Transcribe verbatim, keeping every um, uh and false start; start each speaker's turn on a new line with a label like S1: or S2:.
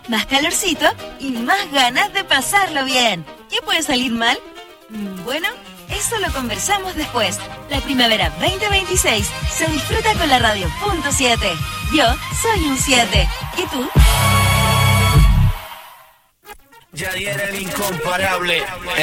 S1: más calorcito y más ganas de pasarlo bien. ¿Qué puede salir mal? Bueno, eso lo conversamos después. La primavera veinte veintiséis se disfruta con la radio punto siete. Yo soy un siete. ¿Y tú?
S2: Yadier el incomparable.